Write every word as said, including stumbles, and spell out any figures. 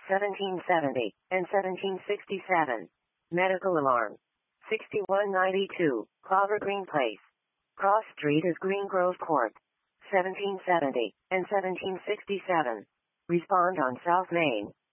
seventeen seventy, and seventeen sixty-seven. Medical alarm. sixty-one ninety-two, Clover Green Place. Cross Street is Green Grove Court. seventeen seventy, and seventeen sixty-seven. Respond on South Main.